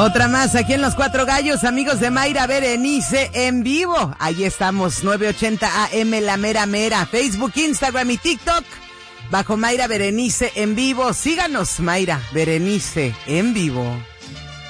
Otra más aquí en Los Cuatro Gallos, amigos de Mayra Berenice en vivo. Ahí estamos, 980 AM, la mera mera. Facebook, Instagram y TikTok, bajo Mayra Berenice en vivo. Síganos, Mayra Berenice en vivo.